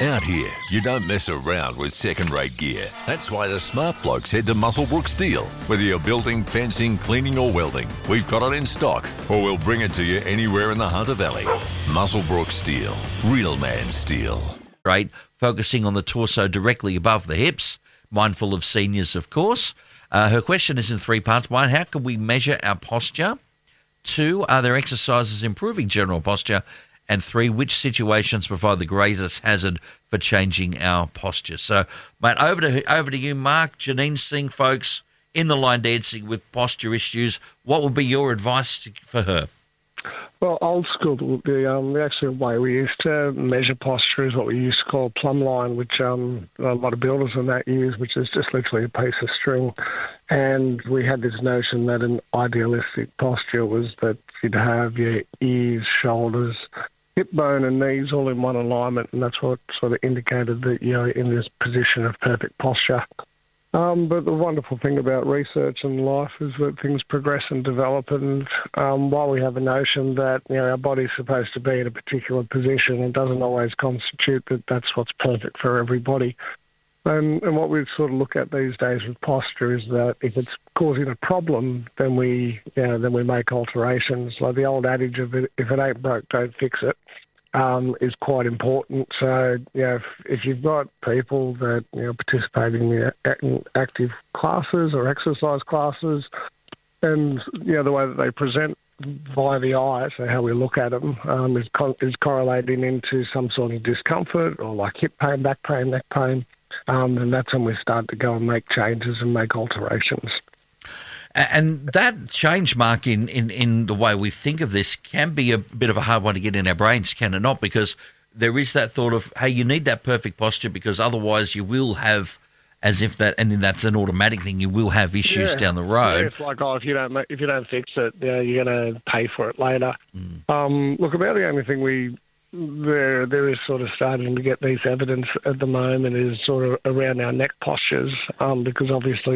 Out here, you don't mess around with second-rate gear. That's why the smart blokes head to Muswellbrook Steel. Whether you're building, fencing, cleaning or welding, we've got it in stock, or we'll bring it to you anywhere in the Hunter Valley. Muswellbrook Steel. Real man steel. Great, focusing on the torso directly above the hips, mindful of seniors, of course. Her question is in 3 parts. 1, how can we measure our posture? 2, are there exercises improving general posture? And 3, which situations provide the greatest hazard for changing our posture? So, mate, over to you, Mark. Janine Singh, folks, in the line dancing with posture issues. What would be your advice for her? Well, old school, the actual way we used to measure posture is what we used to call plumb line, which a lot of builders and that use, which is just literally a piece of string. And we had this notion that an idealistic posture was that you'd have your ears, shoulders, hip bone and knees all in one alignment, and that's what sort of indicated that you're in this position of perfect posture. But the wonderful thing about research and life is that things progress and develop, and while we have a notion that our body's supposed to be in a particular position, it doesn't always constitute that that's what's perfect for everybody. And what we sort of look at these days with posture is that if it's causing a problem, then we make alterations. Like the old adage of if it ain't broke, don't fix it, is quite important. So if you've got people that participating in active classes or exercise classes, and the way that they present via the eye, so how we look at them, is correlating into some sort of discomfort or like hip pain, back pain, neck pain. And that's when we start to go and make changes and make alterations. And that change, Mark, in the way we think of this can be a bit of a hard one to get in our brains, can it not? Because there is that thought of, hey, you need that perfect posture because otherwise you will have, as if that, and that's an automatic thing, you will have issues down the road. Yeah, it's like, if you don't fix it, you're going to pay for it later. Look, about the only thing there is sort of starting to get these evidence at the moment is sort of around our neck postures, because obviously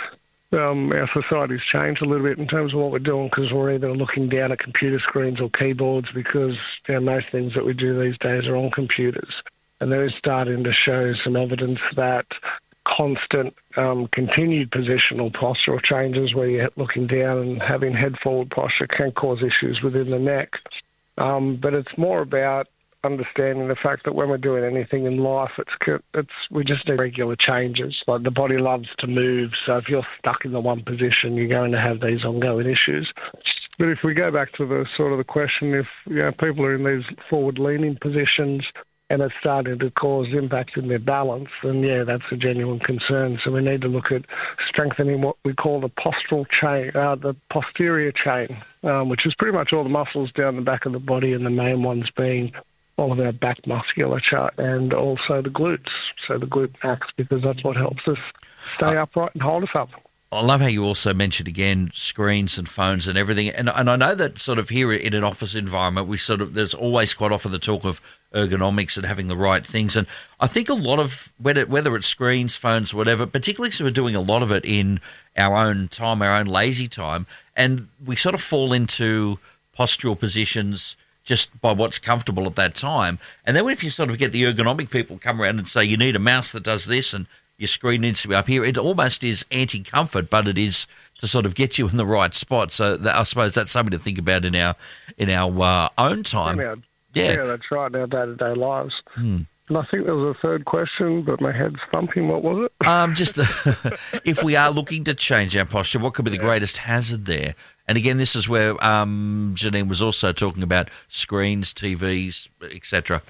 our society's changed a little bit in terms of what we're doing, because we're either looking down at computer screens or keyboards, because most things that we do these days are on computers. And there is starting to show some evidence that constant continued positional postural changes where you're looking down and having head forward posture can cause issues within the neck. But it's more about understanding the fact that when we're doing anything in life, we just need regular changes. Like the body loves to move, so if you're stuck in the one position, you're going to have these ongoing issues. But if we go back to the question, if people are in these forward-leaning positions and it's starting to cause impact in their balance, then that's a genuine concern. So we need to look at strengthening what we call the postural chain, the posterior chain, which is pretty much all the muscles down the back of the body, and the main ones being all of our back musculature and also the glutes. So the glute max, because that's what helps us stay upright and hold us up. I love how you also mentioned, again, screens and phones and everything. And I know that sort of here in an office environment, there's always quite often the talk of ergonomics and having the right things. And I think a lot of, whether it's screens, phones, whatever, particularly because we're doing a lot of it in our own time, our own lazy time, and we sort of fall into postural positions just by what's comfortable at that time. And then if you sort of get the ergonomic people come around and say, you need a mouse that does this and your screen needs to be up here, it almost is anti-comfort, but it is to sort of get you in the right spot. So I suppose that's something to think about in our own time. Yeah, that's right, in our day-to-day lives. And I think there was a third question, but my head's thumping. What was it? If we are looking to change our posture, what could be the greatest hazard there? And again, this is where Janine was also talking about screens, TVs, etc.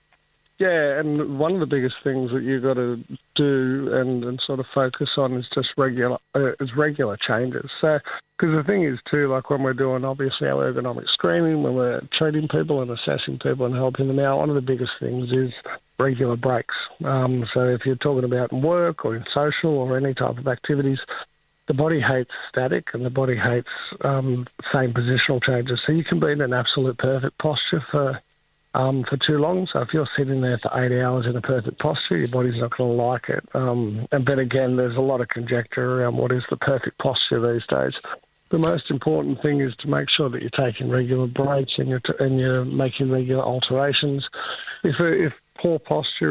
Yeah, and one of the biggest things that you've got to do and sort of focus on is just regular changes. So, because the thing is too, like when we're doing obviously our ergonomic screening, when we're treating people and assessing people and helping them out, one of the biggest things is regular breaks. So if you're talking about in work or in social or any type of activities, the body hates static and the body hates same positional changes. So you can be in an absolute perfect posture for too long. So if you're sitting there for 8 hours in a perfect posture, your body's not going to like it. But again, there's a lot of conjecture around what is the perfect posture these days. The most important thing is to make sure that you're taking regular breaks and you're making regular alterations. If poor posture